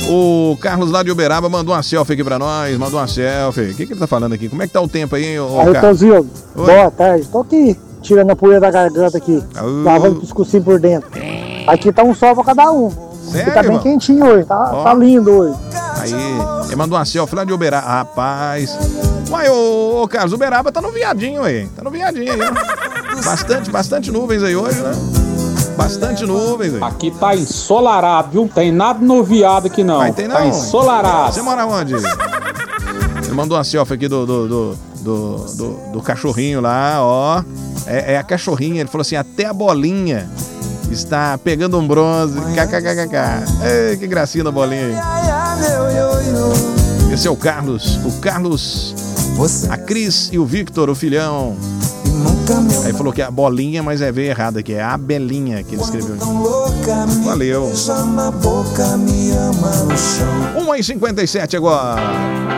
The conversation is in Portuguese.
O Carlos lá de Uberaba mandou uma selfie aqui pra nós, mandou uma selfie. O que ele tá falando aqui? Como é que tá o tempo aí, ô Aí, Carlos? Tozinho, boa tarde. Tô aqui, tirando a poeira da garganta aqui, lavando o pescocinho por dentro. Aqui tá um sol pra cada um. Sério, aqui tá bem irmão? quentinho hoje, tá lindo hoje. Aí, ele mandou uma selfie lá de Uberaba. Rapaz. Uai, ô Carlos, Uberaba tá no viadinho aí. Tá no viadinho aí, ó. Bastante nuvens aí hoje, né? Bastante nuvens aí. Aqui tá ensolarado, viu? Tem nada no viado aqui não. Vai ter não. Tá ensolarado. Você mora onde? Ele mandou uma selfie aqui do cachorrinho lá, ó. É a cachorrinha. Ele falou assim, até a bolinha está pegando um bronze. KKKK. Ei, que gracinha da bolinha aí. Esse é o Carlos. O Carlos, a Cris e o Victor, o filhão. Aí falou que é a bolinha, mas veio errado aqui. É a Belinha que ele escreveu. Valeu. 1h57 agora.